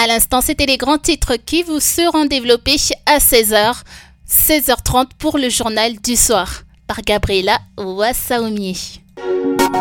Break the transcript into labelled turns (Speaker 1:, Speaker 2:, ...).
Speaker 1: l'instant, c'était les grands titres qui vous seront développés à 16h, 16h30 pour le journal du soir par Gabriela Wassaoumi.